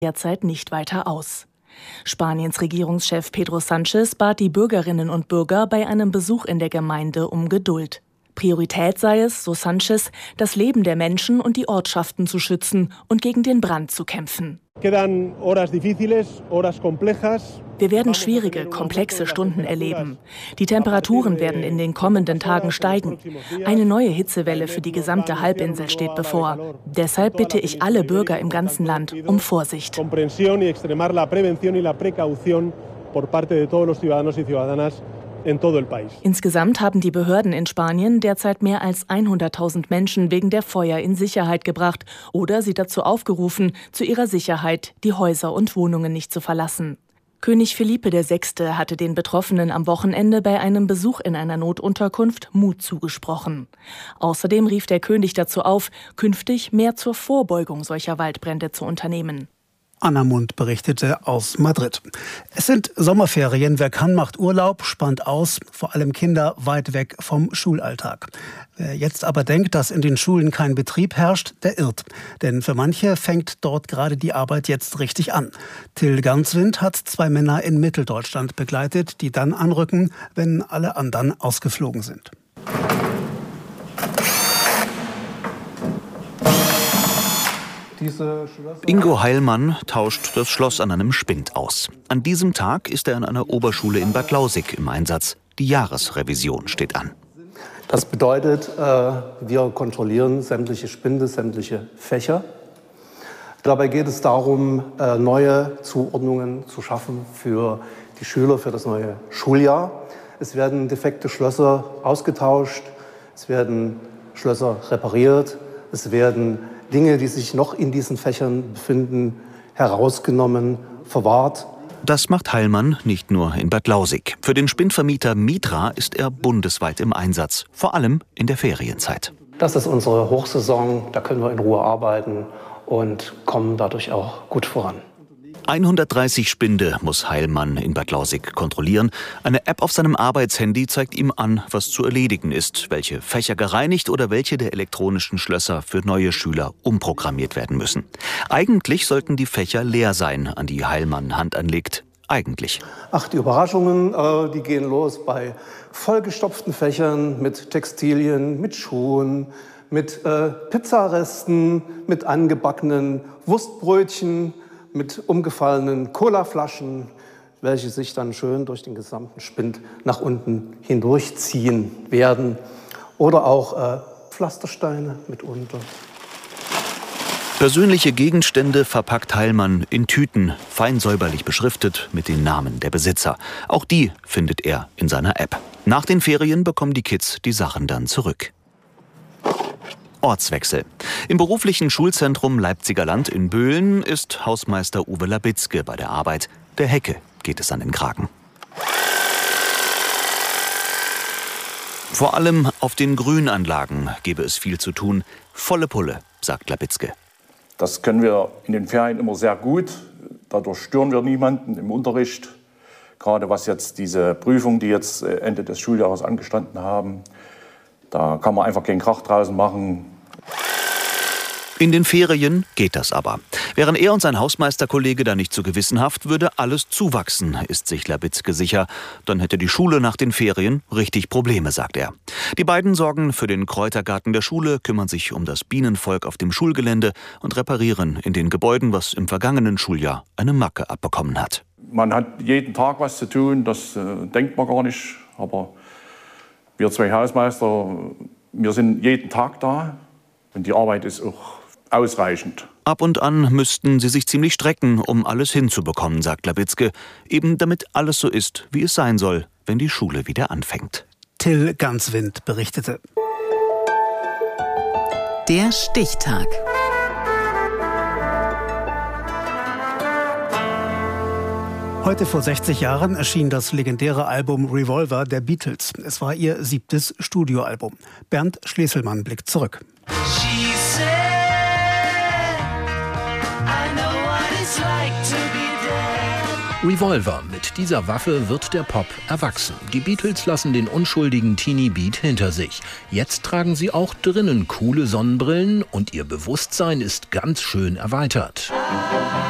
derzeit nicht weiter aus. Spaniens Regierungschef Pedro Sánchez bat die Bürgerinnen und Bürger bei einem Besuch in der Gemeinde um Geduld. Priorität sei es, so Sánchez, das Leben der Menschen und die Ortschaften zu schützen und gegen den Brand zu kämpfen. Wir werden schwierige, komplexe Stunden erleben. Die Temperaturen werden in den kommenden Tagen steigen. Eine neue Hitzewelle für die gesamte Halbinsel steht bevor. Deshalb bitte ich alle Bürger im ganzen Land um Vorsicht. Insgesamt haben die Behörden in Spanien derzeit mehr als 100.000 Menschen wegen der Feuer in Sicherheit gebracht oder sie dazu aufgerufen, zu ihrer Sicherheit die Häuser und Wohnungen nicht zu verlassen. König Felipe VI. Hatte den Betroffenen am Wochenende bei einem Besuch in einer Notunterkunft Mut zugesprochen. Außerdem rief der König dazu auf, künftig mehr zur Vorbeugung solcher Waldbrände zu unternehmen. Anna Mund berichtete aus Madrid. Es sind Sommerferien. Wer kann, macht Urlaub, spannt aus. Vor allem Kinder weit weg vom Schulalltag. Wer jetzt aber denkt, dass in den Schulen kein Betrieb herrscht, der irrt. Denn für manche fängt dort gerade die Arbeit jetzt richtig an. Till Ganswind hat 2 Männer in Mitteldeutschland begleitet, die dann anrücken, wenn alle anderen ausgeflogen sind. Ingo Heilmann tauscht das Schloss an einem Spind aus. An diesem Tag ist er an einer Oberschule in Bad Lausick im Einsatz. Die Jahresrevision steht an. Das bedeutet, wir kontrollieren sämtliche Spinde, sämtliche Fächer. Dabei geht es darum, neue Zuordnungen zu schaffen für die Schüler für das neue Schuljahr. Es werden defekte Schlösser ausgetauscht, es werden Schlösser repariert, es werden Dinge, die sich noch in diesen Fächern befinden, herausgenommen, verwahrt. Das macht Heilmann nicht nur in Bad Lausick. Für den Spindvermieter Mitra ist er bundesweit im Einsatz, vor allem in der Ferienzeit. Das ist unsere Hochsaison, da können wir in Ruhe arbeiten und kommen dadurch auch gut voran. 130 Spinde muss Heilmann in Bad Lausick kontrollieren. Eine App auf seinem Arbeitshandy zeigt ihm an, was zu erledigen ist, welche Fächer gereinigt oder welche der elektronischen Schlösser für neue Schüler umprogrammiert werden müssen. Eigentlich sollten die Fächer leer sein, an die Heilmann Hand anlegt. Eigentlich. Ach, die Überraschungen, die gehen los bei vollgestopften Fächern mit Textilien, mit Schuhen, mit Pizzaresten, mit angebackenen Wurstbrötchen, mit umgefallenen Colaflaschen, welche sich dann schön durch den gesamten Spind nach unten hindurchziehen werden. Oder auch Pflastersteine mitunter. Persönliche Gegenstände verpackt Heilmann in Tüten, fein säuberlich beschriftet mit den Namen der Besitzer. Auch die findet er in seiner App. Nach den Ferien bekommen die Kids die Sachen dann zurück. Ortswechsel. Im beruflichen Schulzentrum Leipziger Land in Böhlen ist Hausmeister Uwe Labitzke bei der Arbeit. Der Hecke geht es an den Kragen. Vor allem auf den Grünanlagen gäbe es viel zu tun. Volle Pulle, sagt Labitzke. Das können wir in den Ferien immer sehr gut. Dadurch stören wir niemanden im Unterricht. Gerade was jetzt diese Prüfungen, die jetzt Ende des Schuljahres angestanden haben, da kann man einfach keinen Krach draußen machen. In den Ferien geht das aber. Wären er und sein Hausmeisterkollege da nicht so gewissenhaft, würde alles zuwachsen, ist sich Labitzke sicher. Dann hätte die Schule nach den Ferien richtig Probleme, sagt er. Die beiden sorgen für den Kräutergarten der Schule, kümmern sich um das Bienenvolk auf dem Schulgelände und reparieren in den Gebäuden, was im vergangenen Schuljahr eine Macke abbekommen hat. Man hat jeden Tag was zu tun, das denkt man gar nicht. Aber wir 2 Hausmeister, wir sind jeden Tag da und die Arbeit ist auch ausreichend. Ab und an müssten sie sich ziemlich strecken, um alles hinzubekommen, sagt Labitzke. Eben damit alles so ist, wie es sein soll, wenn die Schule wieder anfängt. Till Ganswind berichtete. Der Stichtag. Heute vor 60 Jahren erschien das legendäre Album Revolver der Beatles. Es war ihr 7. Studioalbum. Bernd Schlesselmann blickt zurück. Revolver. Mit dieser Waffe wird der Pop erwachsen. Die Beatles lassen den unschuldigen Teenie-Beat hinter sich. Jetzt tragen sie auch drinnen coole Sonnenbrillen und ihr Bewusstsein ist ganz schön erweitert.